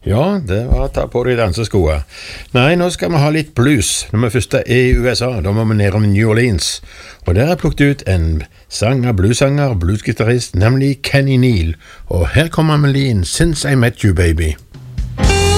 Ja, det var ta på de danseskoene. Nei, nå skal vi ha litt blues. Når vi først er i USA, da må vi ned om New Orleans. Og der har jeg plukket ut en bluesanger, bluesgitarrist, nemlig Kenny Neal. Og her kommer han med linen Since I Met You, Baby.